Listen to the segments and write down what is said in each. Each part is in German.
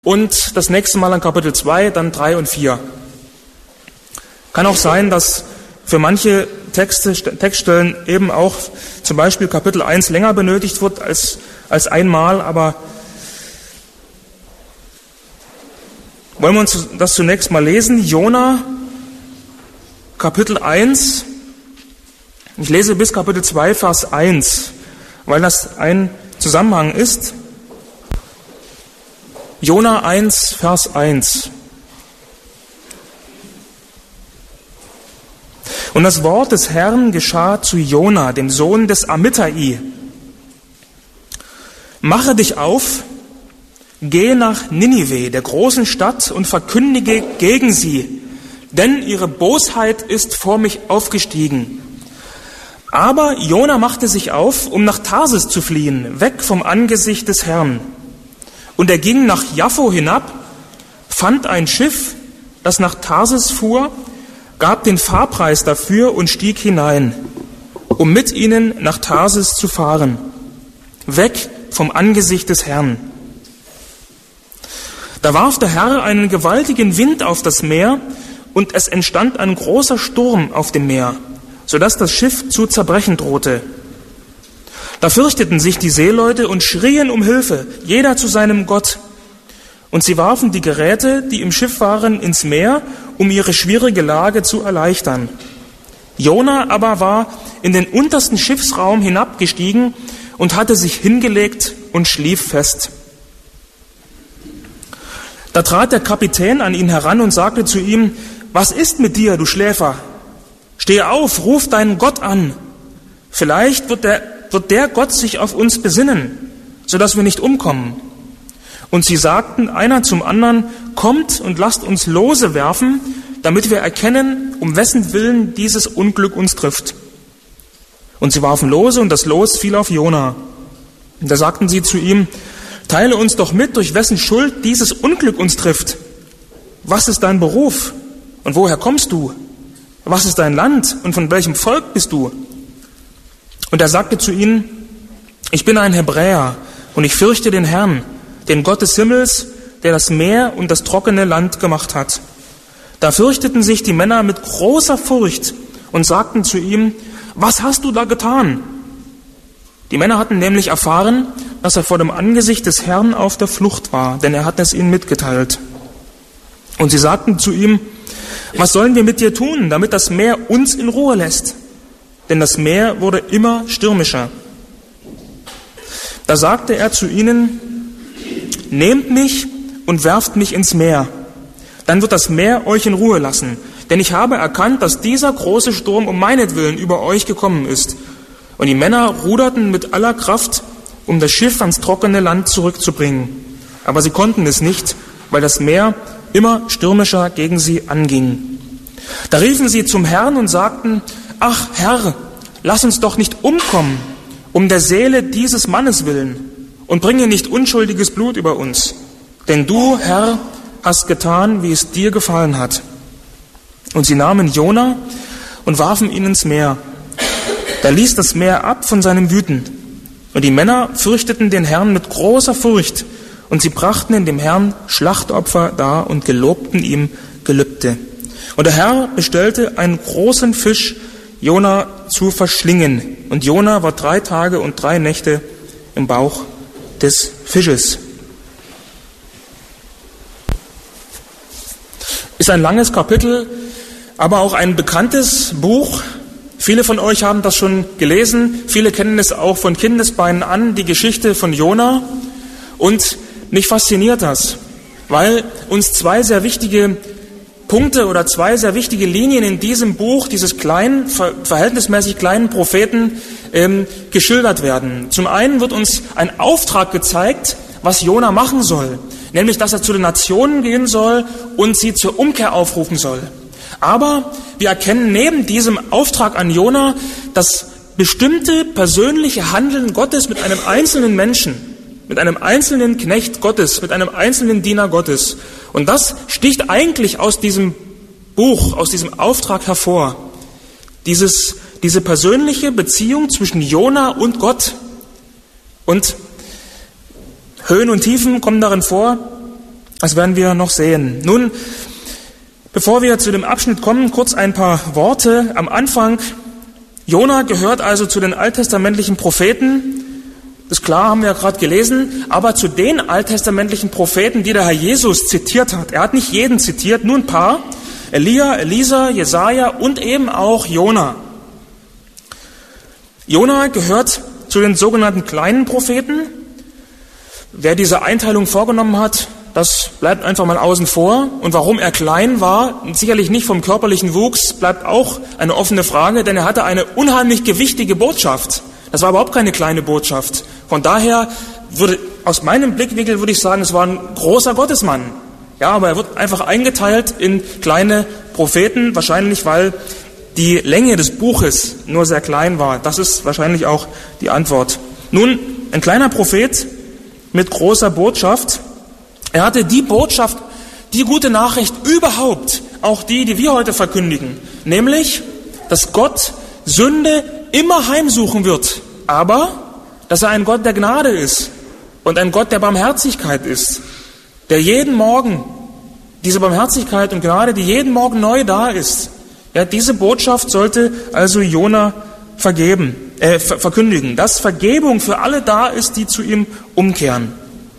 und das nächste Mal an Kapitel 2, dann 3 und 4. Kann auch sein, dass für manche Textstellen eben auch zum Beispiel Kapitel 1 länger benötigt wird als einmal, aber wollen wir uns das zunächst mal lesen. Jona, Kapitel 1, ich lese bis Kapitel 2, Vers 1, weil das ein Zusammenhang ist. Jona 1, Vers 1. Und das Wort des Herrn geschah zu Jona, dem Sohn des Amittai. Mache dich auf, geh nach Ninive, der großen Stadt, und verkündige gegen sie, denn ihre Bosheit ist vor mich aufgestiegen. Aber Jona machte sich auf, um nach Tarsis zu fliehen, weg vom Angesicht des Herrn. Und er ging nach Jaffo hinab, fand ein Schiff, das nach Tarsis fuhr, gab den Fahrpreis dafür und stieg hinein, um mit ihnen nach Tarsis zu fahren, weg vom Angesicht des Herrn. Da warf der Herr einen gewaltigen Wind auf das Meer, und es entstand ein großer Sturm auf dem Meer, sodass das Schiff zu zerbrechen drohte. Da fürchteten sich die Seeleute und schrien um Hilfe, jeder zu seinem Gott. Und sie warfen die Geräte, die im Schiff waren, ins Meer, um ihre schwierige Lage zu erleichtern. Jona aber war in den untersten Schiffsraum hinabgestiegen und hatte sich hingelegt und schlief fest. Da trat der Kapitän an ihn heran und sagte zu ihm: Was ist mit dir, du Schläfer? Steh auf, ruf deinen Gott an. Vielleicht wird der Gott sich auf uns besinnen, sodass wir nicht umkommen. Und sie sagten einer zum anderen: Kommt und lasst uns Lose werfen, damit wir erkennen, um wessen Willen dieses Unglück uns trifft. Und sie warfen Lose, und das Los fiel auf Jona. Und da sagten sie zu ihm: Teile uns doch mit, durch wessen Schuld dieses Unglück uns trifft. Was ist dein Beruf? Und woher kommst du? Was ist dein Land? Und von welchem Volk bist du? Und er sagte zu ihnen: Ich bin ein Hebräer, und ich fürchte den Herrn, den Gott des Himmels, der das Meer und das trockene Land gemacht hat. Da fürchteten sich die Männer mit großer Furcht und sagten zu ihm: Was hast du da getan? Die Männer hatten nämlich erfahren, dass er vor dem Angesicht des Herrn auf der Flucht war, denn er hatte es ihnen mitgeteilt. Und sie sagten zu ihm: Was sollen wir mit dir tun, damit das Meer uns in Ruhe lässt? Denn das Meer wurde immer stürmischer. Da sagte er zu ihnen: Nehmt mich und werft mich ins Meer. Dann wird das Meer euch in Ruhe lassen. Denn ich habe erkannt, dass dieser große Sturm um meinetwillen über euch gekommen ist. Und die Männer ruderten mit aller Kraft, um das Schiff ans trockene Land zurückzubringen. Aber sie konnten es nicht, weil das Meer immer stürmischer gegen sie anging. Da riefen sie zum Herrn und sagten: Ach Herr, lass uns doch nicht umkommen, um der Seele dieses Mannes willen, und bringe nicht unschuldiges Blut über uns. Denn du, Herr, hast getan, wie es dir gefallen hat. Und sie nahmen Jona und warfen ihn ins Meer. Da ließ das Meer ab von seinem Wüten. Und die Männer fürchteten den Herrn mit großer Furcht, und sie brachten in dem Herrn Schlachtopfer dar und gelobten ihm Gelübde. Und der Herr bestellte einen großen Fisch, Jona zu verschlingen. Und Jona war 3 Tage und 3 Nächte im Bauch des Fisches. Ist ein langes Kapitel, aber auch ein bekanntes Buch. Viele von euch haben das schon gelesen. Viele kennen es auch von Kindesbeinen an, die Geschichte von Jona. Und mich fasziniert das, weil uns 2 sehr wichtige Punkte oder 2 sehr wichtige Linien in diesem Buch, dieses kleinen, verhältnismäßig kleinen Propheten, geschildert werden. Zum einen wird uns ein Auftrag gezeigt, was Jona machen soll, nämlich, dass er zu den Nationen gehen soll und sie zur Umkehr aufrufen soll. Aber wir erkennen neben diesem Auftrag an Jona das bestimmte persönliche Handeln Gottes mit einem einzelnen Menschen, mit einem einzelnen Knecht Gottes, mit einem einzelnen Diener Gottes. Und das sticht eigentlich aus diesem Buch, aus diesem Auftrag hervor. Diese persönliche Beziehung zwischen Jona und Gott. Und Höhen und Tiefen kommen darin vor. Das werden wir noch sehen. Nun, bevor wir zu dem Abschnitt kommen, kurz ein paar Worte am Anfang. Jona gehört also zu den alttestamentlichen Propheten. Das ist klar, haben wir ja gerade gelesen, aber zu den alttestamentlichen Propheten, die der Herr Jesus zitiert hat. Er hat nicht jeden zitiert, nur ein paar. Elia, Elisa, Jesaja und eben auch Jona. Jona gehört zu den sogenannten kleinen Propheten. Wer diese Einteilung vorgenommen hat, das bleibt einfach mal außen vor. Und warum er klein war, sicherlich nicht vom körperlichen Wuchs, bleibt auch eine offene Frage, denn er hatte eine unheimlich gewichtige Botschaft. Das war überhaupt keine kleine Botschaft. Von daher aus meinem Blickwinkel würde ich sagen, es war ein großer Gottesmann. Ja, aber er wird einfach eingeteilt in kleine Propheten, wahrscheinlich weil die Länge des Buches nur sehr klein war. Das ist wahrscheinlich auch die Antwort. Nun, ein kleiner Prophet mit großer Botschaft. Er hatte die Botschaft, die gute Nachricht überhaupt, auch die wir heute verkündigen, nämlich, dass Gott Sünde immer heimsuchen wird, aber dass er ein Gott der Gnade ist und ein Gott der Barmherzigkeit ist, der jeden Morgen, diese Barmherzigkeit und Gnade, die jeden Morgen neu da ist, ja, diese Botschaft sollte also Jona verkündigen, dass Vergebung für alle da ist, die zu ihm umkehren.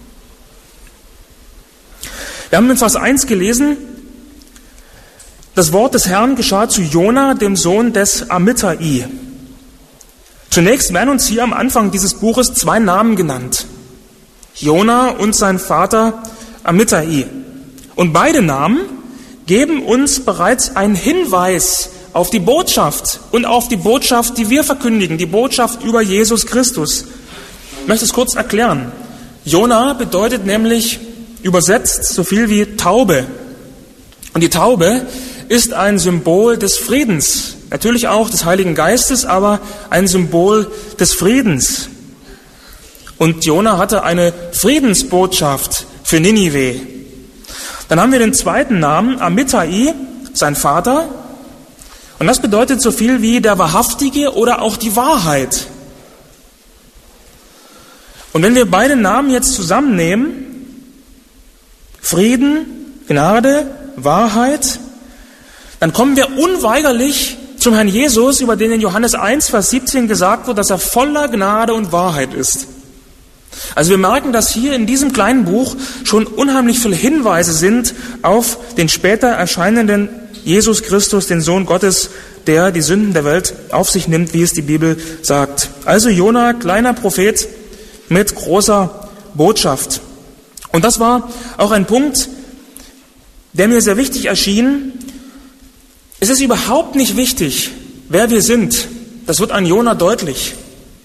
Wir haben in Vers 1 gelesen, das Wort des Herrn geschah zu Jona, dem Sohn des Amittai. Zunächst werden uns hier am Anfang dieses Buches zwei Namen genannt. Jona und sein Vater Amittai. Und beide Namen geben uns bereits einen Hinweis auf die Botschaft und auf die Botschaft, die wir verkündigen, die Botschaft über Jesus Christus. Ich möchte es kurz erklären. Jona bedeutet nämlich übersetzt so viel wie Taube. Und die Taube ist ein Symbol des Friedens, natürlich auch des Heiligen Geistes, aber ein Symbol des Friedens. Und Jona hatte eine Friedensbotschaft für Ninive. Dann haben wir den zweiten Namen, Amittai, sein Vater. Und das bedeutet so viel wie der Wahrhaftige oder auch die Wahrheit. Und wenn wir beide Namen jetzt zusammennehmen, Frieden, Gnade, Wahrheit, dann kommen wir unweigerlich zum Herrn Jesus, über den in Johannes 1, Vers 17 gesagt wird, dass er voller Gnade und Wahrheit ist. Also wir merken, dass hier in diesem kleinen Buch schon unheimlich viele Hinweise sind auf den später erscheinenden Jesus Christus, den Sohn Gottes, der die Sünden der Welt auf sich nimmt, wie es die Bibel sagt. Also Jona, kleiner Prophet mit großer Botschaft. Und das war auch ein Punkt, der mir sehr wichtig erschien. Es ist überhaupt nicht wichtig, wer wir sind. Das wird an Jona deutlich.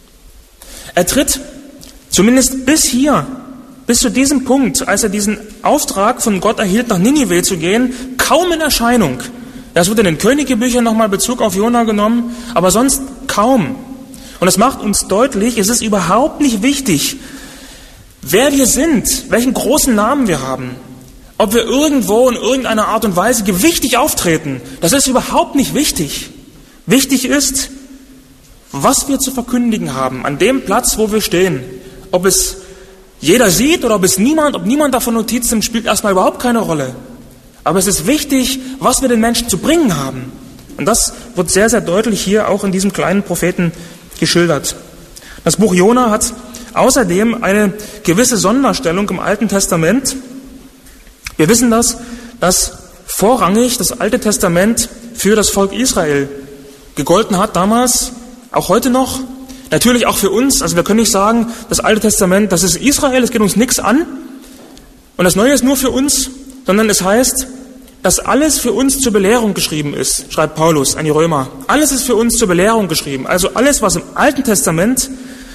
Er tritt zumindest bis zu diesem Punkt, als er diesen Auftrag von Gott erhielt, nach Ninive zu gehen, kaum in Erscheinung. Es wird in den Königebüchern nochmal Bezug auf Jona genommen, aber sonst kaum. Und das macht uns deutlich, es ist überhaupt nicht wichtig, wer wir sind, welchen großen Namen wir haben, ob wir irgendwo in irgendeiner Art und Weise gewichtig auftreten, das ist überhaupt nicht wichtig. Wichtig ist, was wir zu verkündigen haben, an dem Platz, wo wir stehen. Ob es jeder sieht oder ob niemand davon Notiz nimmt, spielt erstmal überhaupt keine Rolle. Aber es ist wichtig, was wir den Menschen zu bringen haben. Und das wird sehr, sehr deutlich hier auch in diesem kleinen Propheten geschildert. Das Buch Jona hat außerdem eine gewisse Sonderstellung im Alten Testament. Wir wissen dass vorrangig das Alte Testament für das Volk Israel gegolten hat damals, auch heute noch. Natürlich auch für uns. Also wir können nicht sagen, das Alte Testament, das ist Israel, es geht uns nichts an. Und das Neue ist nur für uns, sondern es heißt, dass alles für uns zur Belehrung geschrieben ist, schreibt Paulus an die Römer. Alles ist für uns zur Belehrung geschrieben. Also alles, was im Alten Testament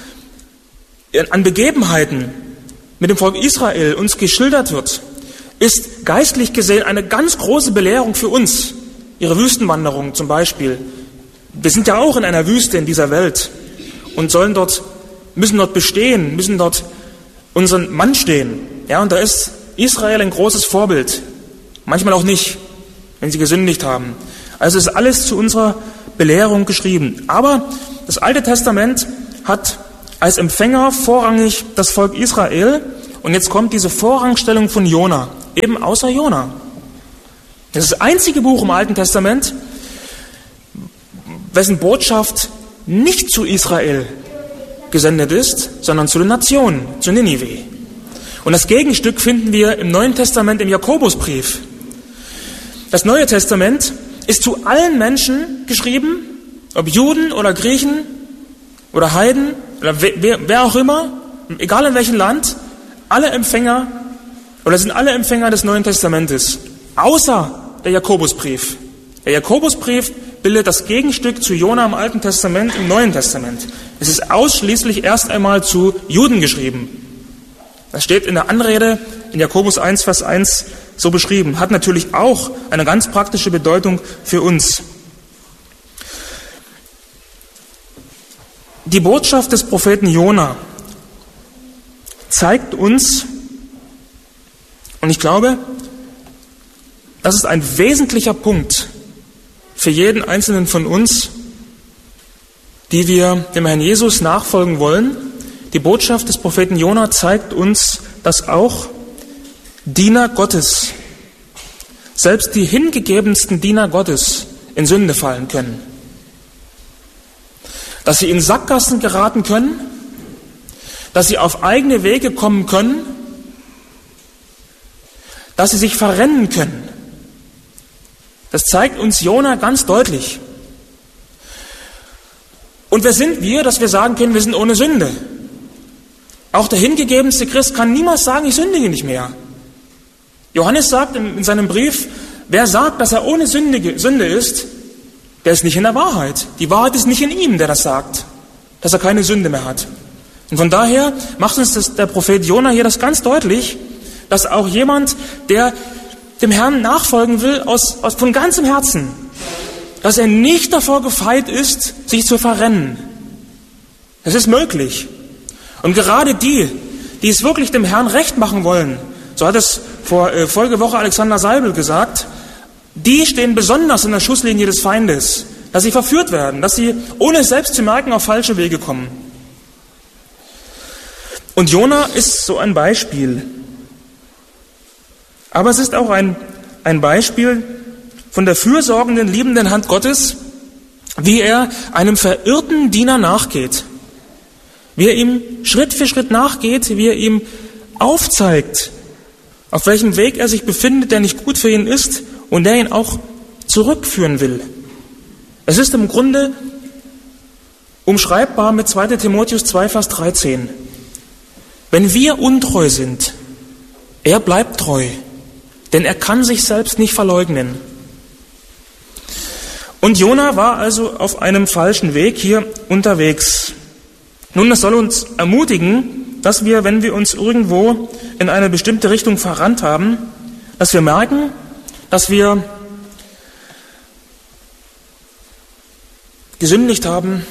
an Begebenheiten mit dem Volk Israel uns geschildert wird, ist geistlich gesehen eine ganz große Belehrung für uns. Ihre Wüstenwanderung zum Beispiel. Wir sind ja auch in einer Wüste in dieser Welt und müssen dort bestehen, müssen dort unseren Mann stehen. Ja, und da ist Israel ein großes Vorbild. Manchmal auch nicht, wenn sie gesündigt haben. Also ist alles zu unserer Belehrung geschrieben. Aber das Alte Testament hat als Empfänger vorrangig das Volk Israel. Und jetzt kommt diese Vorrangstellung von Jona. eben außer Jona. Das ist das einzige Buch im Alten Testament, wessen Botschaft nicht zu Israel gesendet ist, sondern zu den Nationen, zu Ninive. Und das Gegenstück finden wir im Neuen Testament im Jakobusbrief. Das Neue Testament ist zu allen Menschen geschrieben, ob Juden oder Griechen oder Heiden oder wer auch immer, egal in welchem Land, alle Empfänger oder sind alle Empfänger des Neuen Testamentes, außer der Jakobusbrief. Der Jakobusbrief bildet das Gegenstück zu Jona im Alten Testament, im Neuen Testament. Es ist ausschließlich erst einmal zu Juden geschrieben. Das steht in der Anrede in Jakobus 1, Vers 1 so beschrieben. Hat natürlich auch eine ganz praktische Bedeutung für uns. Die Botschaft des Propheten Jona zeigt uns, und ich glaube, das ist ein wesentlicher Punkt für jeden Einzelnen von uns, die wir dem Herrn Jesus nachfolgen wollen. Die Botschaft des Propheten Jona zeigt uns, dass auch Diener Gottes, selbst die hingegebensten Diener Gottes, in Sünde fallen können. Dass sie in Sackgassen geraten können, dass sie auf eigene Wege kommen können, dass sie sich verrennen können. Das zeigt uns Jona ganz deutlich. Und wer sind wir, dass wir sagen können, wir sind ohne Sünde? Auch der hingegebenste Christ kann niemals sagen, ich sündige nicht mehr. Johannes sagt in seinem Brief, wer sagt, dass er ohne Sünde ist, der ist nicht in der Wahrheit. Die Wahrheit ist nicht in ihm, der das sagt, dass er keine Sünde mehr hat. Und von daher macht uns der Prophet Jona hier das ganz deutlich, dass auch jemand, der dem Herrn nachfolgen will, von ganzem Herzen, dass er nicht davor gefeit ist, sich zu verrennen. Das ist möglich. Und gerade die es wirklich dem Herrn recht machen wollen, so hat es vorige Woche Alexander Seibel gesagt, die stehen besonders in der Schusslinie des Feindes, dass sie verführt werden, dass sie, ohne es selbst zu merken, auf falsche Wege kommen. Und Jona ist so ein Beispiel. Aber es ist auch ein Beispiel von der fürsorgenden, liebenden Hand Gottes, wie er einem verirrten Diener nachgeht. Wie er ihm Schritt für Schritt nachgeht, wie er ihm aufzeigt, auf welchem Weg er sich befindet, der nicht gut für ihn ist und der ihn auch zurückführen will. Es ist im Grunde umschreibbar mit 2. Timotheus 2, Vers 13. Wenn wir untreu sind, er bleibt treu, denn er kann sich selbst nicht verleugnen. Und Jona war also auf einem falschen Weg hier unterwegs. Nun, das soll uns ermutigen, dass wir, wenn wir uns irgendwo in eine bestimmte Richtung verrannt haben, dass wir merken, dass wir gesündigt haben,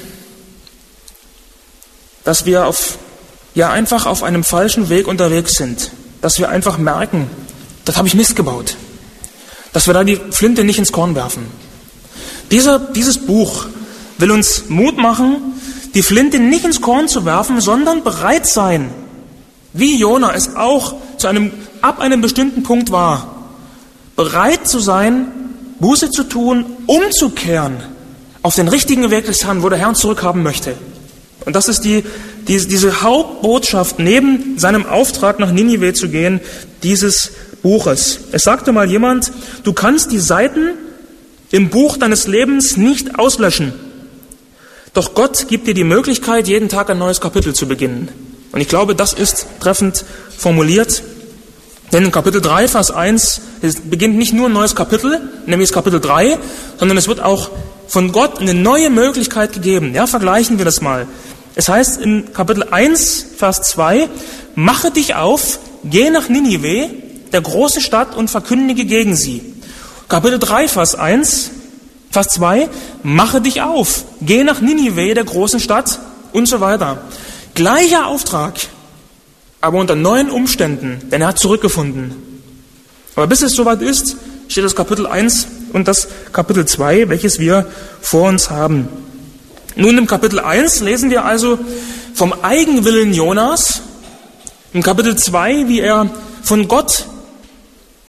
dass wir einfach auf einem falschen Weg unterwegs sind, dass wir einfach merken, das habe ich Mist gebaut, dass wir da die Flinte nicht ins Korn werfen. Dieses Buch will uns Mut machen, die Flinte nicht ins Korn zu werfen, sondern bereit sein, wie Jona es auch ab einem bestimmten Punkt war, bereit zu sein, Buße zu tun, umzukehren auf den richtigen Weg des Herrn, wo der Herr uns zurückhaben möchte. Und das ist diese Hauptbotschaft, neben seinem Auftrag nach Ninive zu gehen, dieses Buches. Es sagte mal jemand, du kannst die Seiten im Buch deines Lebens nicht auslöschen. Doch Gott gibt dir die Möglichkeit, jeden Tag ein neues Kapitel zu beginnen. Und ich glaube, das ist treffend formuliert. Denn in Kapitel 3, Vers 1, es beginnt nicht nur ein neues Kapitel, nämlich das Kapitel 3, sondern es wird auch von Gott eine neue Möglichkeit gegeben. Ja, vergleichen wir das mal. Es heißt in Kapitel 1, Vers 2, mache dich auf, geh nach Ninive, der große Stadt, und verkündige gegen sie. Kapitel 3, Vers 1, Vers 2, mache dich auf, geh nach Ninive, der großen Stadt, und so weiter. Gleicher Auftrag, aber unter neuen Umständen, denn er hat zurückgefunden. Aber bis es soweit ist, steht das Kapitel 1 und das Kapitel 2, welches wir vor uns haben. Nun, im Kapitel 1 lesen wir also vom Eigenwillen Jonas, im Kapitel 2, wie er von Gott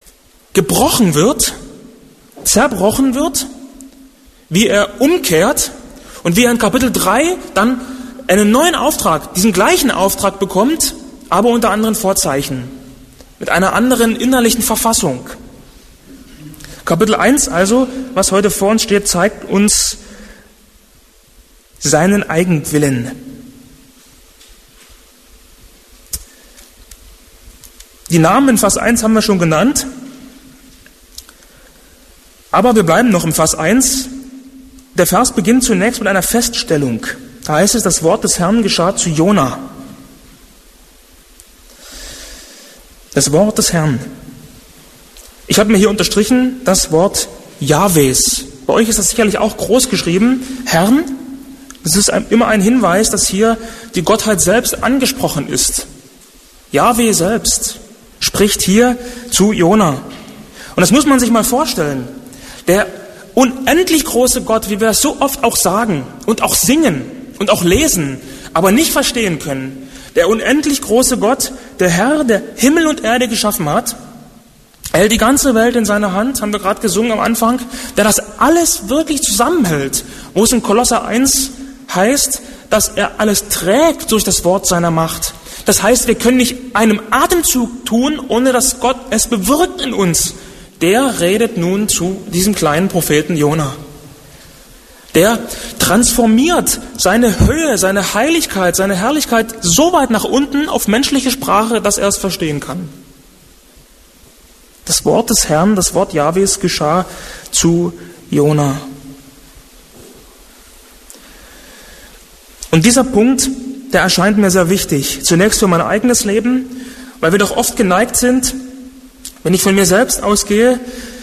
gebrochen wird, zerbrochen wird, wie er umkehrt und wie er in Kapitel 3 dann einen neuen Auftrag, diesen gleichen Auftrag bekommt, aber unter anderen Vorzeichen, mit einer anderen innerlichen Verfassung. Kapitel 1 also, was heute vor uns steht, zeigt uns seinen Eigenwillen. Die Namen in Vers 1 haben wir schon genannt, aber wir bleiben noch im Vers 1. Der Vers beginnt zunächst mit einer Feststellung. Da heißt es, das Wort des Herrn geschah zu Jona. Das Wort des Herrn. Ich habe mir hier unterstrichen das Wort Jahwes. Bei euch ist das sicherlich auch groß geschrieben. Herrn, das ist immer ein Hinweis, dass hier die Gottheit selbst angesprochen ist. Jahwe selbst spricht hier zu Jona. Und das muss man sich mal vorstellen. Der unendlich große Gott, wie wir es so oft auch sagen und auch singen und auch lesen, aber nicht verstehen können. Der unendlich große Gott, der Herr, der Himmel und Erde geschaffen hat, er hält die ganze Welt in seiner Hand, haben wir gerade gesungen am Anfang, der das alles wirklich zusammenhält, wo es in Kolosser 1 heißt, dass er alles trägt durch das Wort seiner Macht. Das heißt, wir können nicht einem Atemzug tun, ohne dass Gott es bewirkt in uns. Der redet nun zu diesem kleinen Propheten Jona. Der transformiert seine Höhe, seine Heiligkeit, seine Herrlichkeit so weit nach unten auf menschliche Sprache, dass er es verstehen kann. Das Wort des Herrn, das Wort Jahwes geschah zu Jona. Und dieser Punkt, der erscheint mir sehr wichtig. Zunächst für mein eigenes Leben, weil wir doch oft geneigt sind, wenn ich von mir selbst ausgehe,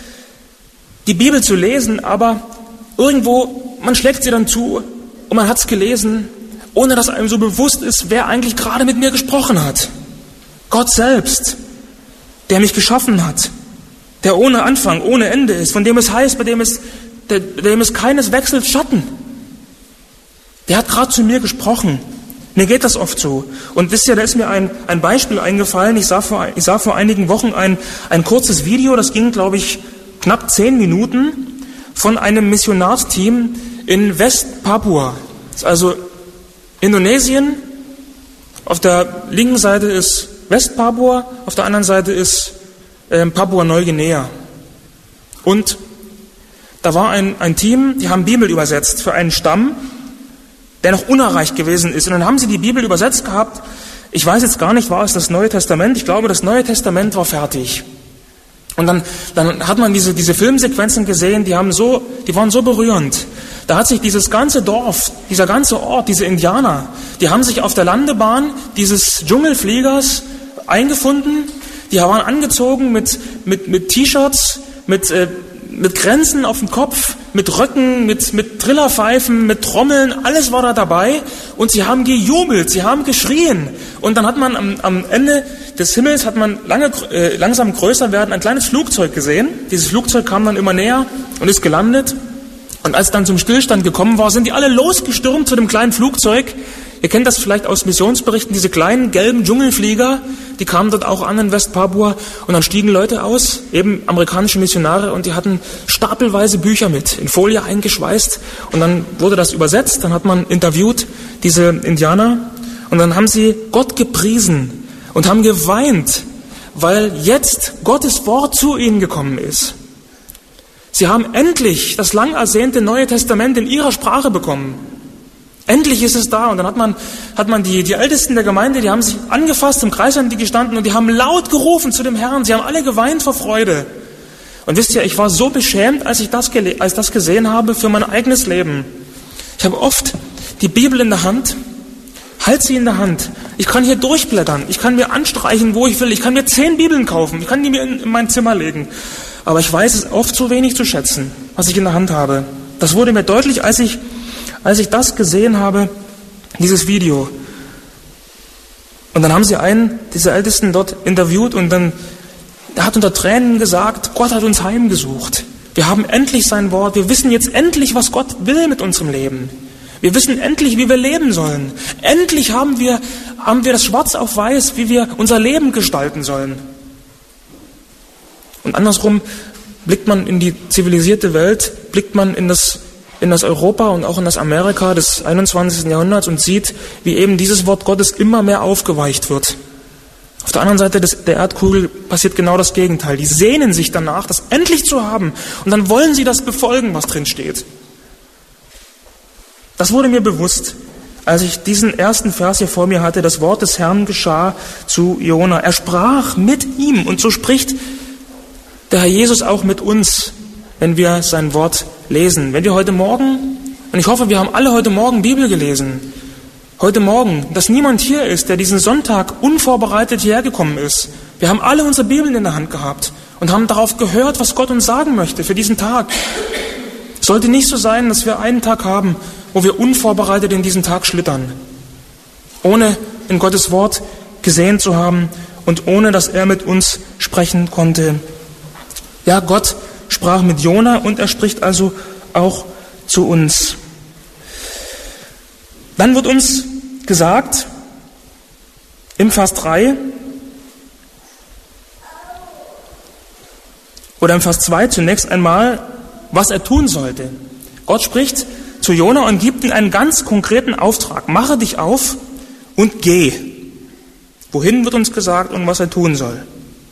die Bibel zu lesen, aber irgendwo, man schlägt sie dann zu und man hat es gelesen, ohne dass einem so bewusst ist, wer eigentlich gerade mit mir gesprochen hat. Gott selbst, der mich geschaffen hat, der ohne Anfang, ohne Ende ist, von dem es heißt, bei dem es keines wechselt Schatten. Der hat gerade zu mir gesprochen. Mir geht das oft so. Und wisst ihr, da ist mir ein Beispiel eingefallen. Ich sah vor einigen Wochen ein kurzes Video, das ging, glaube ich, knapp 10 Minuten, von einem Missionarsteam in West-Papua. Das ist also Indonesien. Auf der linken Seite ist West-Papua, auf der anderen Seite ist Papua-Neuguinea. Und da war ein Team, die haben Bibel übersetzt für einen Stamm, der noch unerreicht gewesen ist. Und dann haben sie die Bibel übersetzt gehabt. Ich weiß jetzt gar nicht, war es das Neue Testament? Ich glaube, das Neue Testament war fertig. Und dann hat man diese Filmsequenzen gesehen, die waren so berührend. Da hat sich dieses ganze Dorf, dieser ganze Ort, diese Indianer, die haben sich auf der Landebahn dieses Dschungelfliegers eingefunden. Die waren angezogen mit T-Shirts, mit Kränzen auf dem Kopf, mit Röcken, mit Trillerpfeifen, mit Trommeln, alles war da dabei. Und sie haben gejubelt, sie haben geschrien. Und dann hat man am Ende des Himmels, hat man langsam größer werden, ein kleines Flugzeug gesehen. Dieses Flugzeug kam dann immer näher und ist gelandet. Und als es dann zum Stillstand gekommen war, sind die alle losgestürmt zu dem kleinen Flugzeug. Ihr kennt das vielleicht aus Missionsberichten, diese kleinen gelben Dschungelflieger, die kamen dort auch an in West-Papua und dann stiegen Leute aus, eben amerikanische Missionare, und die hatten stapelweise Bücher mit, in Folie eingeschweißt, und dann wurde das übersetzt, dann hat man interviewt, diese Indianer, und dann haben sie Gott gepriesen und haben geweint, weil jetzt Gottes Wort zu ihnen gekommen ist. Sie haben endlich das lang ersehnte Neue Testament in ihrer Sprache bekommen. Endlich ist es da. Und dann hat man die Ältesten der Gemeinde, die haben sich angefasst, im Kreis haben die gestanden und die haben laut gerufen zu dem Herrn. Sie haben alle geweint vor Freude. Und wisst ihr, ich war so beschämt, als ich das gesehen habe für mein eigenes Leben. Ich habe oft die Bibel in der Hand, halte sie in der Hand. Ich kann hier durchblättern, ich kann mir anstreichen, wo ich will. Ich kann mir 10 Bibeln kaufen, ich kann die mir in mein Zimmer legen. Aber ich weiß es oft zu wenig zu schätzen, was ich in der Hand habe. Das wurde mir deutlich, als ich das gesehen habe, dieses Video. Und dann haben sie einen dieser Ältesten dort interviewt und dann, er hat unter Tränen gesagt, Gott hat uns heimgesucht. Wir haben endlich sein Wort. Wir wissen jetzt endlich, was Gott will mit unserem Leben. Wir wissen endlich, wie wir leben sollen. Endlich haben wir das Schwarz auf Weiß, wie wir unser Leben gestalten sollen. Und andersrum blickt man in die zivilisierte Welt, blickt man in das Europa und auch in das Amerika des 21. Jahrhunderts und sieht, wie eben dieses Wort Gottes immer mehr aufgeweicht wird. Auf der anderen Seite der Erdkugel passiert genau das Gegenteil. Die sehnen sich danach, das endlich zu haben. Und dann wollen sie das befolgen, was drin steht. Das wurde mir bewusst, als ich diesen ersten Vers hier vor mir hatte. Das Wort des Herrn geschah zu Jona. Er sprach mit ihm. Und so spricht der Herr Jesus auch mit uns, wenn wir sein Wort lesen. Wenn wir heute Morgen, und ich hoffe, wir haben alle heute Morgen Bibel gelesen, heute Morgen, dass niemand hier ist, der diesen Sonntag unvorbereitet hierher gekommen ist. Wir haben alle unsere Bibeln in der Hand gehabt und haben darauf gehört, was Gott uns sagen möchte für diesen Tag. Es sollte nicht so sein, dass wir einen Tag haben, wo wir unvorbereitet in diesen Tag schlittern, ohne in Gottes Wort gesehen zu haben und ohne, dass er mit uns sprechen konnte. Ja, Gott sprach mit Jona und er spricht also auch zu uns. Dann wird uns gesagt, im Vers 3 oder im Vers 2 zunächst einmal, was er tun sollte. Gott spricht zu Jona und gibt ihm einen ganz konkreten Auftrag. Mache dich auf und geh. Wohin wird uns gesagt und was er tun soll.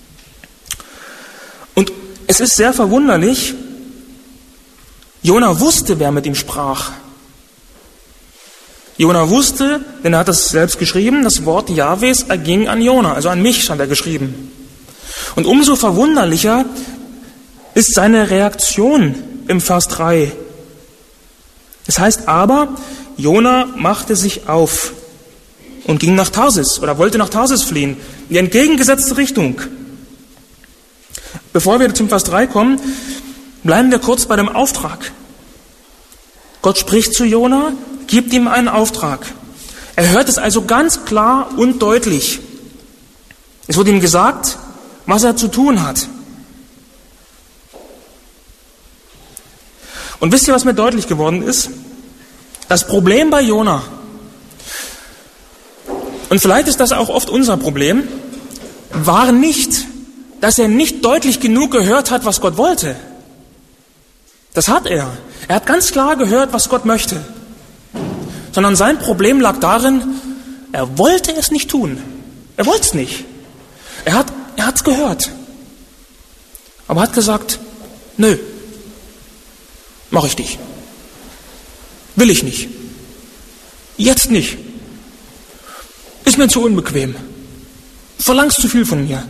Und es ist sehr verwunderlich, Jona wusste, wer mit ihm sprach. Jona wusste, denn er hat das selbst geschrieben, das Wort Jahwes erging an Jona, also an mich stand er geschrieben. Und umso verwunderlicher ist seine Reaktion im Vers 3. Es heißt aber, Jona machte sich auf und ging nach Tarsis oder wollte nach Tarsis fliehen, in die entgegengesetzte Richtung. Bevor wir zum Vers 3 kommen, bleiben wir kurz bei dem Auftrag. Gott spricht zu Jona, gibt ihm einen Auftrag. Er hört es also ganz klar und deutlich. Es wird ihm gesagt, was er zu tun hat. Und wisst ihr, was mir deutlich geworden ist? Das Problem bei Jona, und vielleicht ist das auch oft unser Problem, war nicht, dass er nicht deutlich genug gehört hat, was Gott wollte. Das hat er. Er hat ganz klar gehört, was Gott möchte. Sondern sein Problem lag darin, er wollte es nicht tun. Er wollte es nicht. Er hat es gehört. Aber hat gesagt, nö, mache ich nicht. Will ich nicht. Jetzt nicht. Ist mir zu unbequem. Verlangst zu viel von mir.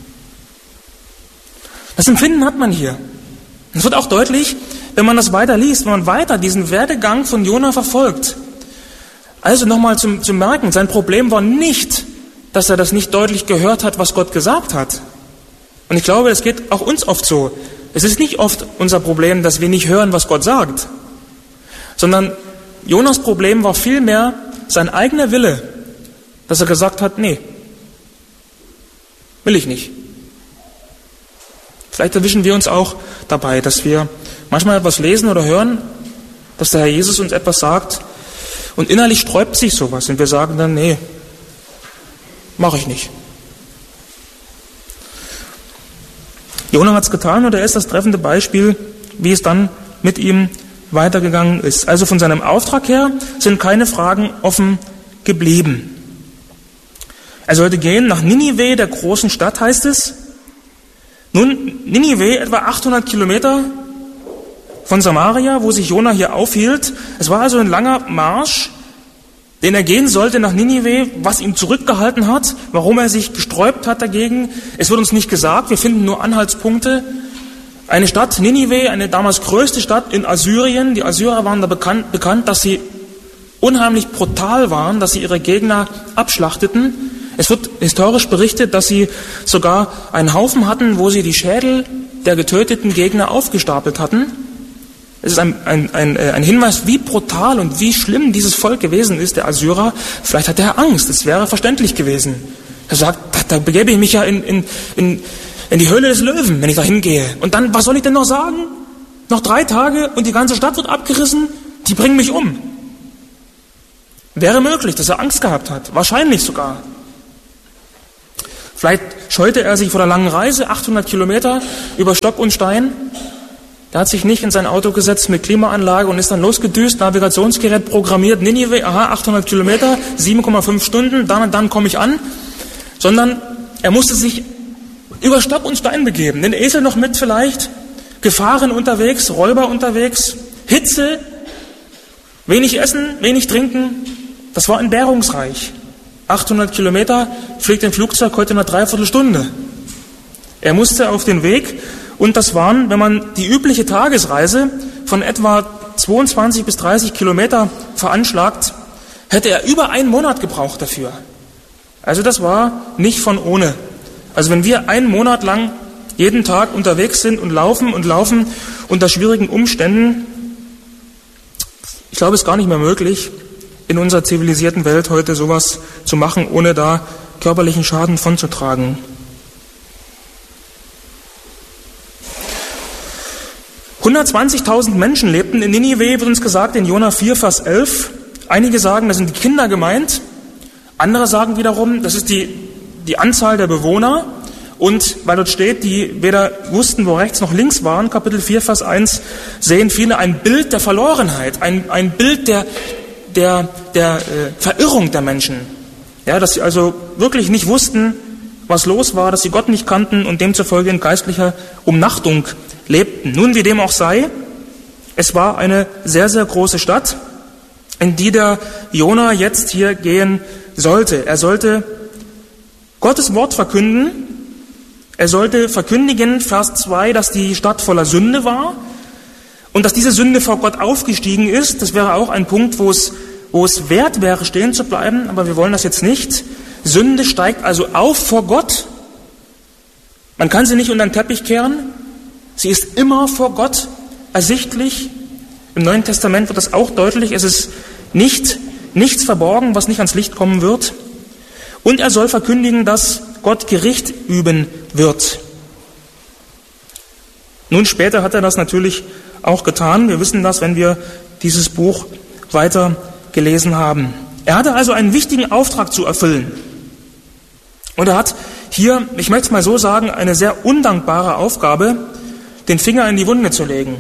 Das Empfinden hat man hier. Es wird auch deutlich, wenn man das weiter liest, wenn man weiter diesen Werdegang von Jona verfolgt. Also nochmal zum Merken, sein Problem war nicht, dass er das nicht deutlich gehört hat, was Gott gesagt hat. Und ich glaube, es geht auch uns oft so. Es ist nicht oft unser Problem, dass wir nicht hören, was Gott sagt, sondern Jonas Problem war vielmehr sein eigener Wille, dass er gesagt hat, nee, will ich nicht. Vielleicht erwischen wir uns auch dabei, dass wir manchmal etwas lesen oder hören, dass der Herr Jesus uns etwas sagt und innerlich sträubt sich sowas und wir sagen dann, nee, mache ich nicht. Jona hat es getan und er ist das treffende Beispiel, wie es dann mit ihm weitergegangen ist. Also von seinem Auftrag her sind keine Fragen offen geblieben. Er sollte gehen nach Ninive, der großen Stadt, heißt es. Nun, Ninive, etwa 800 Kilometer von Samaria, wo sich Jona hier aufhielt. Es war also ein langer Marsch, den er gehen sollte nach Ninive, was ihn zurückgehalten hat, warum er sich gesträubt hat dagegen. Es wird uns nicht gesagt, wir finden nur Anhaltspunkte. Eine Stadt, Ninive, eine damals größte Stadt in Assyrien. Die Assyrer waren da bekannt, dass sie unheimlich brutal waren, dass sie ihre Gegner abschlachteten. Es wird historisch berichtet, dass sie sogar einen Haufen hatten, wo sie die Schädel der getöteten Gegner aufgestapelt hatten. Es ist ein Hinweis, wie brutal und wie schlimm dieses Volk gewesen ist, der Assyrer. Vielleicht hat er Angst, es wäre verständlich gewesen. Er sagt, da begebe ich mich ja in die Höhle des Löwen, wenn ich da hingehe. Und dann, was soll ich denn noch sagen? Noch 3 Tage und die ganze Stadt wird abgerissen, die bringen mich um. Wäre möglich, dass er Angst gehabt hat, wahrscheinlich sogar. Vielleicht scheute er sich vor der langen Reise, 800 Kilometer über Stock und Stein. Der hat sich nicht in sein Auto gesetzt mit Klimaanlage und ist dann losgedüst, Navigationsgerät programmiert, Ninive, 800 Kilometer, 7,5 Stunden, dann und dann komme ich an. Sondern er musste sich über Stock und Stein begeben, den Esel noch mit vielleicht, Gefahren unterwegs, Räuber unterwegs, Hitze, wenig Essen, wenig Trinken. Das war entbehrungsreich. 800 Kilometer fliegt ein Flugzeug heute in einer Dreiviertelstunde. Er musste auf den Weg und das waren, wenn man die übliche Tagesreise von etwa 22 bis 30 Kilometer veranschlagt, hätte er über einen Monat gebraucht dafür. Also das war nicht von ohne. Also wenn wir einen Monat lang jeden Tag unterwegs sind und laufen unter schwierigen Umständen, ich glaube, es ist gar nicht mehr möglich, in unserer zivilisierten Welt heute sowas zu machen, ohne da körperlichen Schaden von zu tragen. 120.000 Menschen lebten in Ninive, wird uns gesagt in Jona 4, Vers 11. Einige sagen, das sind die Kinder gemeint. Andere sagen wiederum, das ist die Anzahl der Bewohner. Und weil dort steht, die weder wussten, wo rechts noch links waren, Kapitel 4, Vers 1, sehen viele ein Bild der Verlorenheit, ein Bild der Verirrung der Menschen. Ja, dass sie also wirklich nicht wussten, was los war, dass sie Gott nicht kannten und demzufolge in geistlicher Umnachtung lebten. Nun, wie dem auch sei, es war eine sehr, sehr große Stadt, in die der Jona jetzt hier gehen sollte. Er sollte Gottes Wort verkünden. Er sollte verkündigen, Vers 2, dass die Stadt voller Sünde war und dass diese Sünde vor Gott aufgestiegen ist. Das wäre auch ein Punkt, wo es wert wäre, stehen zu bleiben, aber wir wollen das jetzt nicht. Sünde steigt also auf vor Gott. Man kann sie nicht unter den Teppich kehren. Sie ist immer vor Gott ersichtlich. Im Neuen Testament wird das auch deutlich. Es ist nichts verborgen, was nicht ans Licht kommen wird. Und er soll verkündigen, dass Gott Gericht üben wird. Nun, später hat er das natürlich auch getan. Wir wissen das, wenn wir dieses Buch weiter gelesen haben. Er hatte also einen wichtigen Auftrag zu erfüllen. Und er hat hier, ich möchte es mal so sagen, eine sehr undankbare Aufgabe, den Finger in die Wunde zu legen.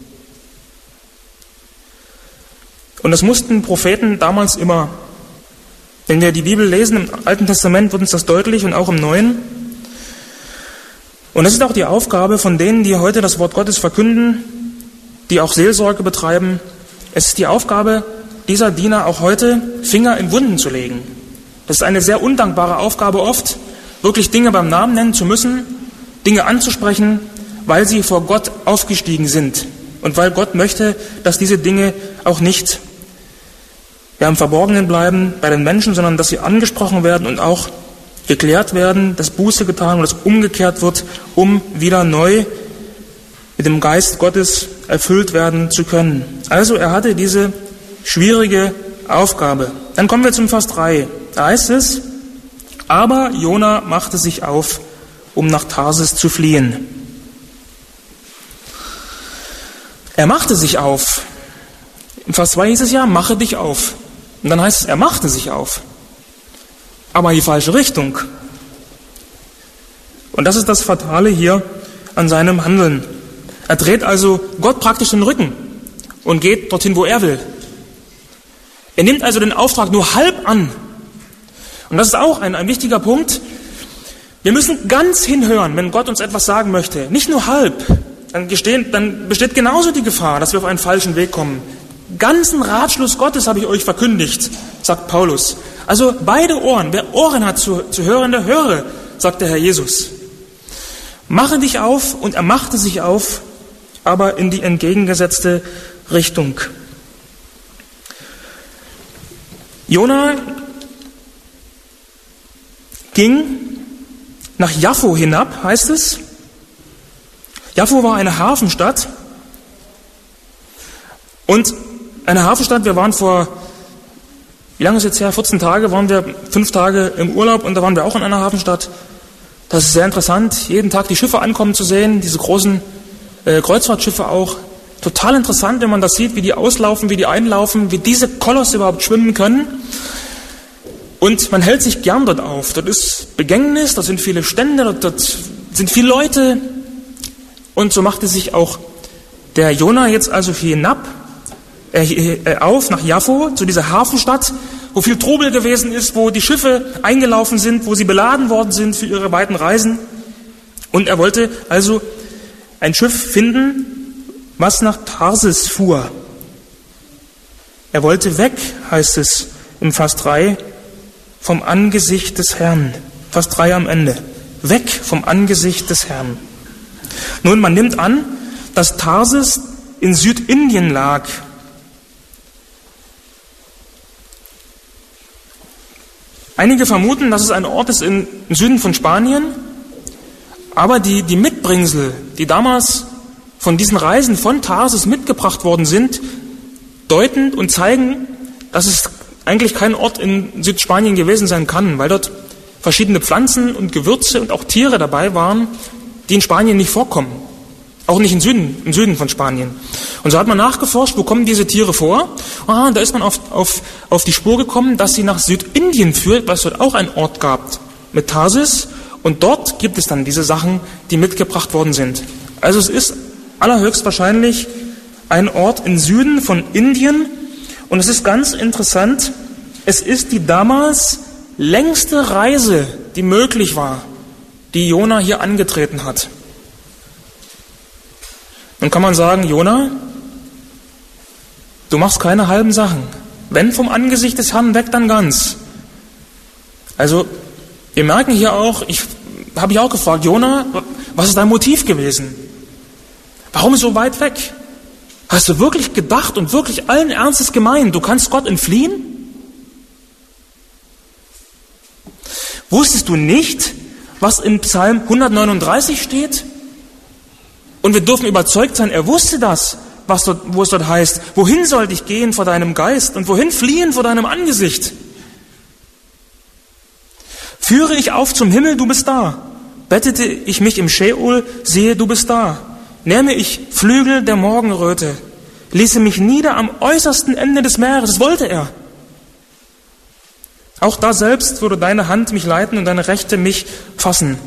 Und das mussten Propheten damals immer. Wenn wir die Bibel lesen, im Alten Testament wird uns das deutlich und auch im Neuen. Und das ist auch die Aufgabe von denen, die heute das Wort Gottes verkünden, die auch Seelsorge betreiben. Es ist die Aufgabe dieser Diener auch heute, Finger in Wunden zu legen. Das ist eine sehr undankbare Aufgabe oft, wirklich Dinge beim Namen nennen zu müssen, Dinge anzusprechen, weil sie vor Gott aufgestiegen sind. Und weil Gott möchte, dass diese Dinge auch nicht im Verborgenen bleiben bei den Menschen, sondern dass sie angesprochen werden und auch geklärt werden, dass Buße getan und dass umgekehrt wird, um wieder neu mit dem Geist Gottes erfüllt werden zu können. Also er hatte diese schwierige Aufgabe. Dann kommen wir zum Vers 3. Da heißt es, aber Jona machte sich auf, um nach Tarsis zu fliehen. Er machte sich auf. Im Vers 2 hieß es ja, mache dich auf. Und dann heißt es, er machte sich auf. Aber in die falsche Richtung. Und das ist das Fatale hier an seinem Handeln. Er dreht also Gott praktisch den Rücken und geht dorthin, wo er will. Er nimmt also den Auftrag nur halb an. Und das ist auch ein wichtiger Punkt. Wir müssen ganz hinhören, wenn Gott uns etwas sagen möchte. Nicht nur halb. Dann besteht genauso die Gefahr, dass wir auf einen falschen Weg kommen. Ganzen Ratschluss Gottes habe ich euch verkündigt, sagt Paulus. Also beide Ohren. Wer Ohren hat zu hören, der höre, sagt der Herr Jesus. Mache dich auf, und er machte sich auf, aber in die entgegengesetzte Richtung. Jona ging nach Jaffo hinab, heißt es. Jaffo war eine Hafenstadt. Und eine Hafenstadt, wir waren vor, wie lange ist jetzt her? 14 Tage, waren wir 5 Tage im Urlaub und da waren wir auch in einer Hafenstadt. Das ist sehr interessant, jeden Tag die Schiffe ankommen zu sehen, diese großen Kreuzfahrtschiffe auch. Total interessant, wenn man das sieht, wie die auslaufen, wie die einlaufen, wie diese Kolosse überhaupt schwimmen können. Und man hält sich gern dort auf. Dort ist Begängnis, dort sind viele Stände, dort sind viele Leute. Und so machte sich auch der Jona jetzt also hinab, auf nach Jaffo, zu dieser Hafenstadt, wo viel Trubel gewesen ist, wo die Schiffe eingelaufen sind, wo sie beladen worden sind für ihre weiten Reisen. Und er wollte also ein Schiff finden, was nach Tarsis fuhr. Er wollte weg, heißt es im Vers 3, vom Angesicht des Herrn. Vers 3 am Ende. Weg vom Angesicht des Herrn. Nun, man nimmt an, dass Tarsis in Südindien lag. Einige vermuten, dass es ein Ort ist im Süden von Spanien, aber die Mitbringsel, die damals von diesen Reisen von Tarsis mitgebracht worden sind, deuten und zeigen, dass es eigentlich kein Ort in Südspanien gewesen sein kann, weil dort verschiedene Pflanzen und Gewürze und auch Tiere dabei waren, die in Spanien nicht vorkommen. Auch nicht im Süden von Spanien. Und so hat man nachgeforscht, wo kommen diese Tiere vor? Da ist man auf die Spur gekommen, dass sie nach Südindien führt, weil es dort auch einen Ort gab mit Tarsis. Und dort gibt es dann diese Sachen, die mitgebracht worden sind. Also es ist allerhöchstwahrscheinlich ein Ort im Süden von Indien. Und es ist ganz interessant, es ist die damals längste Reise, die möglich war, die Jona hier angetreten hat. Nun kann man sagen, Jona, du machst keine halben Sachen. Wenn vom Angesicht des Herrn weg, dann ganz. Also, wir merken hier auch, habe ich auch gefragt, Jona, was ist dein Motiv gewesen? Warum so weit weg? Hast du wirklich gedacht und wirklich allen Ernstes gemeint, du kannst Gott entfliehen? Wusstest du nicht, was in Psalm 139 steht? Und wir dürfen überzeugt sein, er wusste das, wo es dort heißt, wohin sollte ich gehen vor deinem Geist und wohin fliehen vor deinem Angesicht? Führe ich auf zum Himmel, du bist da. Bettete ich mich im Scheol, siehe, du bist da. Nähme ich Flügel der Morgenröte, ließe mich nieder am äußersten Ende des Meeres, das wollte er. Auch da selbst würde deine Hand mich leiten und deine Rechte mich fassen.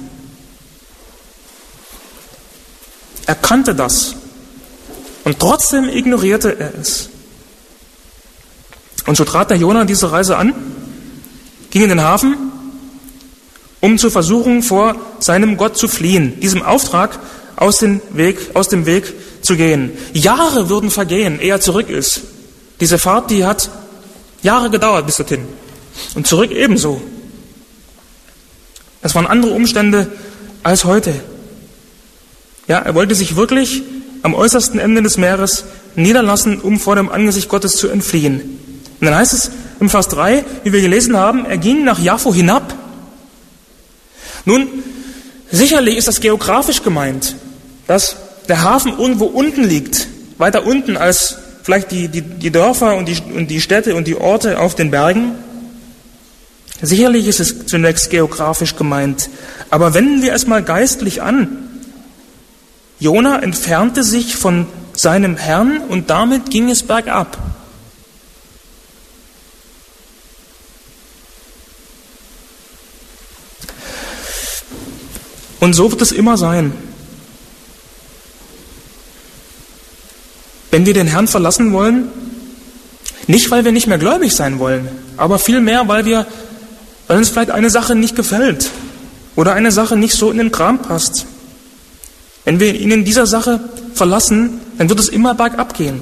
Er kannte das und trotzdem ignorierte er es. Und so trat der Jona diese Reise an, ging in den Hafen, um zur Versuchung vor seinem Gott zu fliehen, diesem Auftrag aus dem Weg zu gehen. Jahre würden vergehen, ehe er zurück ist. Diese Fahrt, die hat Jahre gedauert bis dorthin. Und zurück ebenso. Das waren andere Umstände als heute. Ja, er wollte sich wirklich am äußersten Ende des Meeres niederlassen, um vor dem Angesicht Gottes zu entfliehen. Und dann heißt es im Vers 3, wie wir gelesen haben, er ging nach Jaffo hinab. Nun, sicherlich ist das geografisch gemeint, dass der Hafen irgendwo unten liegt, weiter unten als vielleicht die Dörfer und die Städte und die Orte auf den Bergen. Sicherlich ist es zunächst geografisch gemeint, aber wenden wir es mal geistlich an. Jona entfernte sich von seinem Herrn und damit ging es bergab. Und so wird es immer sein. Wenn wir den Herrn verlassen wollen, nicht weil wir nicht mehr gläubig sein wollen, aber vielmehr, weil uns vielleicht eine Sache nicht gefällt oder eine Sache nicht so in den Kram passt. Wenn wir ihn in dieser Sache verlassen, dann wird es immer bergab gehen.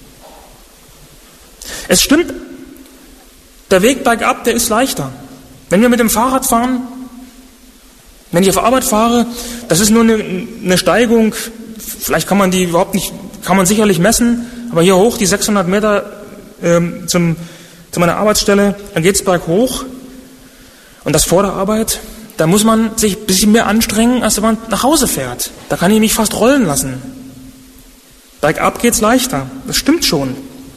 Es stimmt, der Weg bergab, der ist leichter. Wenn wir mit dem Fahrrad fahren, wenn ich auf Arbeit fahre, das ist nur eine Steigung, vielleicht kann man die überhaupt nicht, kann man sicherlich messen, aber hier hoch, die 600 Meter zu meiner Arbeitsstelle, dann geht es berghoch und das vor der Arbeit, da muss man sich ein bisschen mehr anstrengen, als wenn man nach Hause fährt. Da kann ich mich fast rollen lassen. Bergab geht's leichter, das stimmt schon.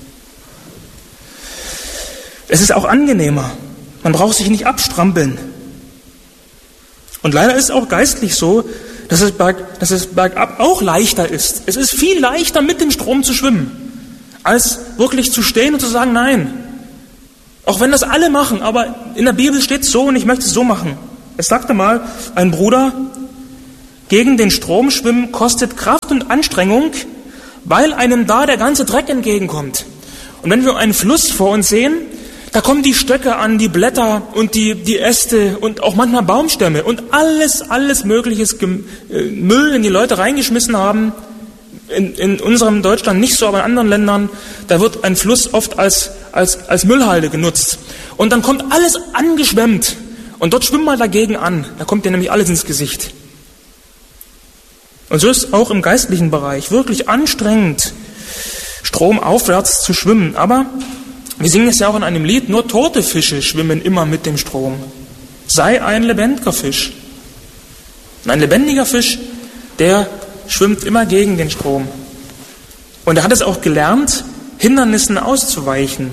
Es ist auch angenehmer, man braucht sich nicht abstrampeln. Und leider ist es auch geistlich so, dass es bergab auch leichter ist. Es ist viel leichter, mit dem Strom zu schwimmen, als wirklich zu stehen und zu sagen, nein, Auch wenn das alle machen, aber in der Bibel steht es so und ich möchte es so machen. Es sagte mal ein Bruder, gegen den Strom schwimmen kostet Kraft und Anstrengung, weil einem da der ganze Dreck entgegenkommt. Und wenn wir einen Fluss vor uns sehen, da kommen die Stöcke an, die Blätter und die Äste und auch manchmal Baumstämme und alles mögliches Müll, den die Leute reingeschmissen haben. In unserem Deutschland nicht so, aber in anderen Ländern, da wird ein Fluss oft als Müllhalde genutzt. Und dann kommt alles angeschwemmt. Und dort schwimmt mal dagegen an. Da kommt dir nämlich alles ins Gesicht. Und so ist auch im geistlichen Bereich wirklich anstrengend, stromaufwärts zu schwimmen. Aber wir singen es ja auch in einem Lied, nur tote Fische schwimmen immer mit dem Strom. Sei ein lebendiger Fisch. Und ein lebendiger Fisch, der schwimmt immer gegen den Strom. Und er hat es auch gelernt, Hindernissen auszuweichen.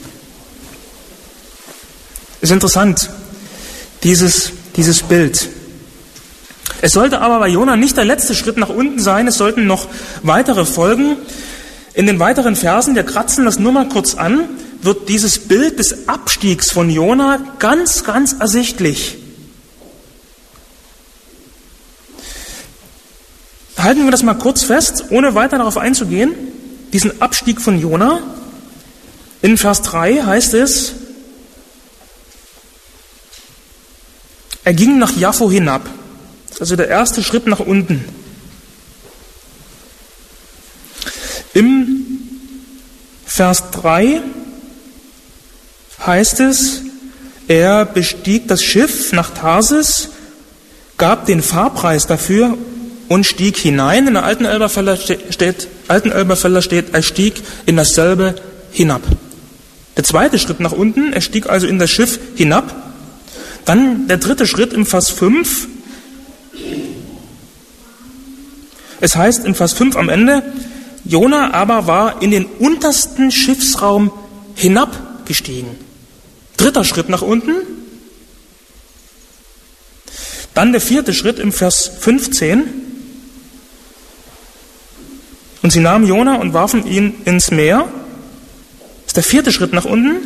Ist interessant, dieses Bild. Es sollte aber bei Jona nicht der letzte Schritt nach unten sein, es sollten noch weitere folgen. In den weiteren Versen, wir kratzen das nur mal kurz an, wird dieses Bild des Abstiegs von Jona ganz ersichtlich. Halten wir das mal kurz fest, ohne weiter darauf einzugehen, diesen Abstieg von Jona. In Vers 3 heißt es, er ging nach Jaffo hinab. Das ist also der erste Schritt nach unten. Im Vers 3 heißt es, er bestieg das Schiff nach Tarsis, gab den Fahrpreis dafür und stieg hinein. In der alten Elberfelder steht, er stieg in dasselbe hinab. Der zweite Schritt nach unten, er stieg also in das Schiff hinab. Dann der dritte Schritt im Vers 5. Es heißt im Vers 5 am Ende, Jona aber war in den untersten Schiffsraum hinabgestiegen. Dritter Schritt nach unten. Dann der vierte Schritt im Vers 15. Und sie nahmen Jona und warfen ihn ins Meer. Das ist der vierte Schritt nach unten.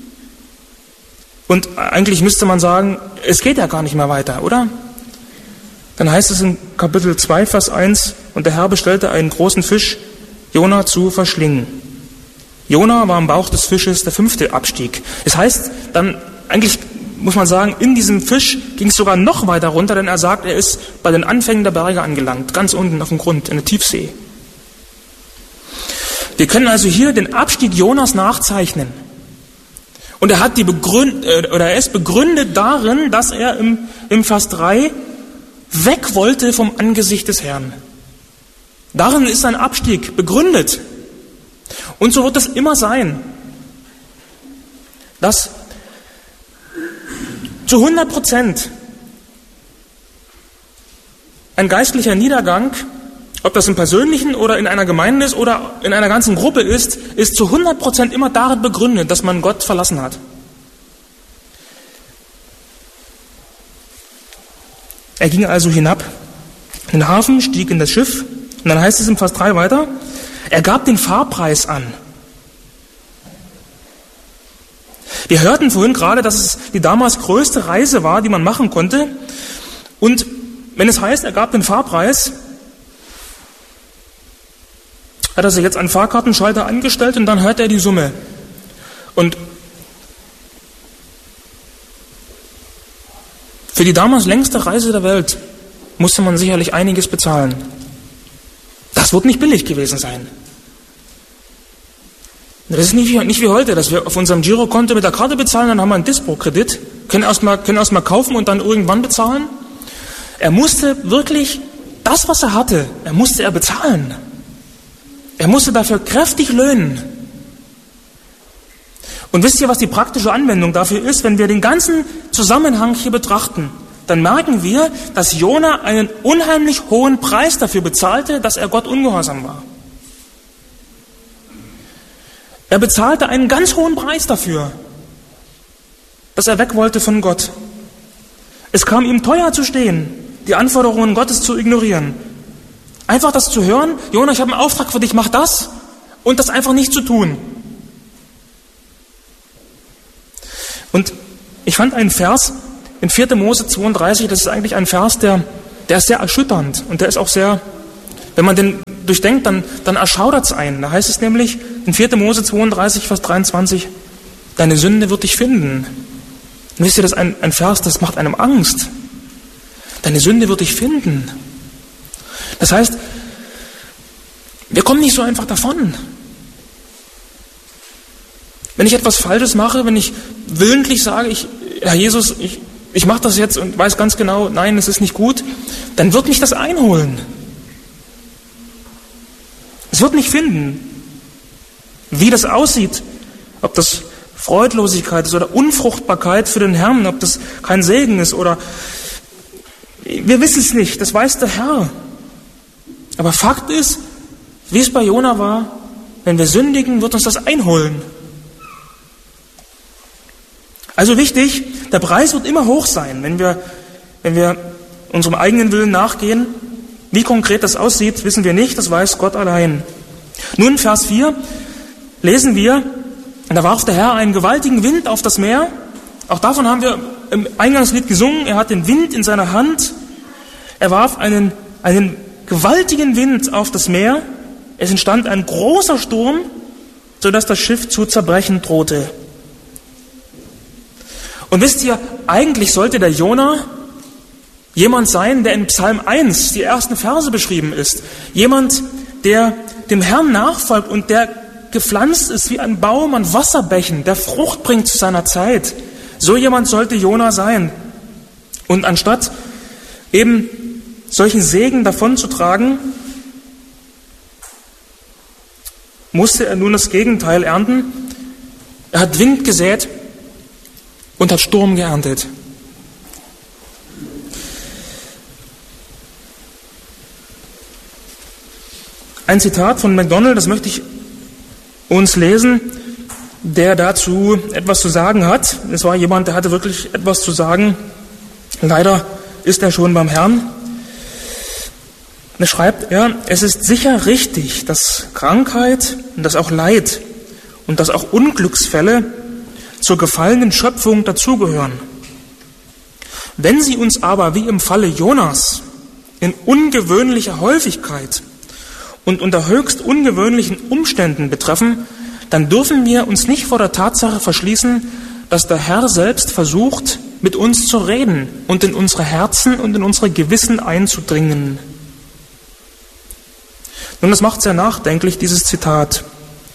Und eigentlich müsste man sagen, es geht ja gar nicht mehr weiter, oder? Dann heißt es in Kapitel 2, Vers 1, und der Herr bestellte einen großen Fisch, Jona zu verschlingen. Jona war im Bauch des Fisches, der fünfte Abstieg. Das heißt, dann eigentlich muss man sagen, in diesem Fisch ging es sogar noch weiter runter, denn er sagt, er ist bei den Anfängen der Berge angelangt, ganz unten auf dem Grund, in der Tiefsee. Wir können also hier den Abstieg Jonas nachzeichnen. Und er hat er ist begründet darin, dass er im Vers 3 weg wollte vom Angesicht des Herrn. Darin ist sein Abstieg begründet. Und so wird es immer sein, dass zu 100% ein geistlicher Niedergang, ob das im Persönlichen oder in einer Gemeinde ist oder in einer ganzen Gruppe ist zu 100% immer darin begründet, dass man Gott verlassen hat. Er ging also hinab in den Hafen, stieg in das Schiff und dann heißt es im Vers 3 weiter, er gab den Fahrpreis an. Wir hörten vorhin gerade, dass es die damals größte Reise war, die man machen konnte. Und wenn es heißt, er gab den Fahrpreis, hat er sich jetzt einen Fahrkartenschalter angestellt und dann hört er die Summe. Und für die damals längste Reise der Welt musste man sicherlich einiges bezahlen. Das wird nicht billig gewesen sein. Das ist nicht wie heute, dass wir auf unserem Girokonto mit der Karte bezahlen, dann haben wir einen Dispo-Kredit, können erstmal kaufen und dann irgendwann bezahlen. Er musste wirklich das, was er hatte, musste er bezahlen. Er musste dafür kräftig löhnen. Und wisst ihr, was die praktische Anwendung dafür ist? Wenn wir den ganzen Zusammenhang hier betrachten, dann merken wir, dass Jona einen unheimlich hohen Preis dafür bezahlte, dass er Gott ungehorsam war. Er bezahlte einen ganz hohen Preis dafür, dass er weg wollte von Gott. Es kam ihm teuer zu stehen, die Anforderungen Gottes zu ignorieren. Einfach das zu hören, Jona, ich habe einen Auftrag für dich, mach das, und das einfach nicht zu tun. Und ich fand einen Vers in 4. Mose 32, das ist eigentlich ein Vers, der ist sehr erschütternd und der ist auch sehr, wenn man den durchdenkt, dann erschaudert es einen. Da heißt es nämlich in 4. Mose 32, Vers 23, deine Sünde wird dich finden. Und wisst ihr, das ist ein Vers, das macht einem Angst. Deine Sünde wird dich finden. Das heißt, wir kommen nicht so einfach davon. Wenn ich etwas Falsches mache, wenn ich willentlich sage, Herr Jesus, ich mache das jetzt und weiß ganz genau, nein, es ist nicht gut, dann wird mich das einholen. Es wird mich finden. Wie das aussieht, ob das Freudlosigkeit ist oder Unfruchtbarkeit für den Herrn, ob das kein Segen ist oder wir wissen es nicht, das weiß der Herr. Aber Fakt ist, wie es bei Jona war, wenn wir sündigen, wird uns das einholen. Also wichtig, der Preis wird immer hoch sein, wenn wir unserem eigenen Willen nachgehen. Wie konkret das aussieht, wissen wir nicht, das weiß Gott allein. Nun, Vers 4 lesen wir, da warf der Herr einen gewaltigen Wind auf das Meer. Auch davon haben wir im Eingangslied gesungen. Er hat den Wind in seiner Hand. Er warf einen gewaltigen Wind auf das Meer. Es entstand ein großer Sturm, sodass das Schiff zu zerbrechen drohte. Und wisst ihr, eigentlich sollte der Jona jemand sein, der in Psalm 1 die ersten Verse beschrieben ist. Jemand, der dem Herrn nachfolgt und der gepflanzt ist wie ein Baum an Wasserbächen, der Frucht bringt zu seiner Zeit. So jemand sollte Jona sein. Und anstatt eben solchen Segen davonzutragen, musste er nun das Gegenteil ernten. Er hat Wind gesät und hat Sturm geerntet. Ein Zitat von MacDonald, das möchte ich uns lesen, der dazu etwas zu sagen hat. Es war jemand, der hatte wirklich etwas zu sagen. Leider ist er schon beim Herrn. Da schreibt er, es ist sicher richtig, dass Krankheit und dass auch Leid und dass auch Unglücksfälle zur gefallenen Schöpfung dazugehören. Wenn sie uns aber wie im Falle Jonas in ungewöhnlicher Häufigkeit und unter höchst ungewöhnlichen Umständen betreffen, dann dürfen wir uns nicht vor der Tatsache verschließen, dass der Herr selbst versucht, mit uns zu reden und in unsere Herzen und in unsere Gewissen einzudringen. Nun, das macht sehr nachdenklich, dieses Zitat.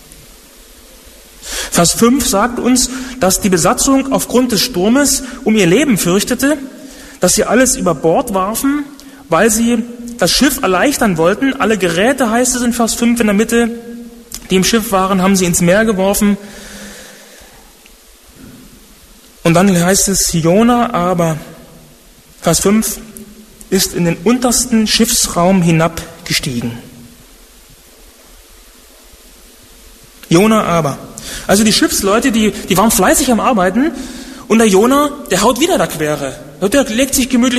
Vers 5 sagt uns, dass die Besatzung aufgrund des Sturmes um ihr Leben fürchtete, dass sie alles über Bord warfen, weil sie das Schiff erleichtern wollten. Alle Geräte, heißt es in Vers 5 in der Mitte, die im Schiff waren, haben sie ins Meer geworfen. Und dann heißt es, Jona aber, Vers 5, ist in den untersten Schiffsraum hinabgestiegen. Jona aber. Also die Schiffsleute, die waren fleißig am Arbeiten und der Jona, der haut wieder da Quere. Der legt sich gemütlich